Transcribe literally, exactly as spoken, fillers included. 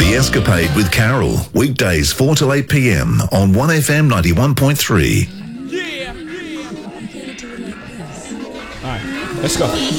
The Escapade with Carol, weekdays four till eight p.m. on one F M ninety-one point three. Yeah. All right, let's go.